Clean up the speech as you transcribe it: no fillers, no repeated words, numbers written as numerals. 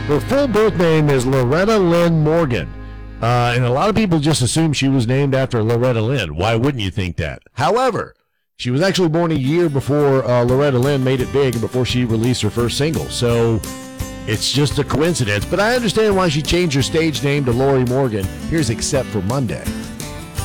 Her full birth name is Loretta Lynn Morgan. And a lot of people just assume she was named after Loretta Lynn. Why wouldn't you think that? However, she was actually born a year before Loretta Lynn made it big and before she released her first single. So it's just a coincidence. But I understand why she changed her stage name to Lori Morgan. Here's Except for Monday.